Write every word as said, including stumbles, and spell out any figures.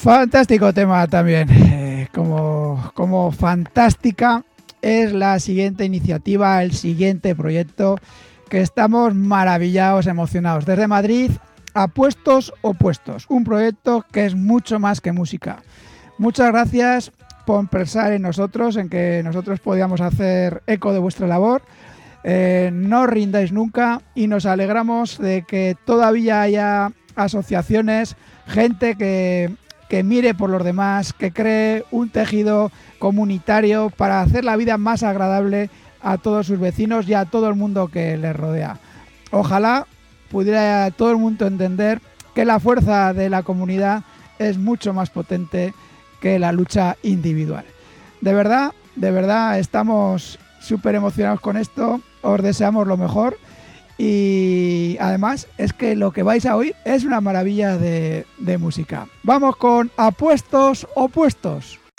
Fantástico tema también. Eh, como, como fantástica es la siguiente iniciativa, el siguiente proyecto, que estamos maravillados, emocionados. Desde Madrid, Apuestos Opuestos, un proyecto que es mucho más que música. Muchas gracias por pensar en nosotros, en que nosotros podíamos hacer eco de vuestra labor. Eh, no os rindáis nunca y nos alegramos de que todavía haya asociaciones, gente que, que mire por los demás, que cree un tejido comunitario para hacer la vida más agradable a todos sus vecinos y a todo el mundo que les rodea. Ojalá pudiera todo el mundo entender que la fuerza de la comunidad es mucho más potente que la lucha individual. De verdad, de verdad estamos súper emocionados con esto, os deseamos lo mejor y además es que lo que vais a oír es una maravilla de, de música. Vamos con Apuestos Opuestos.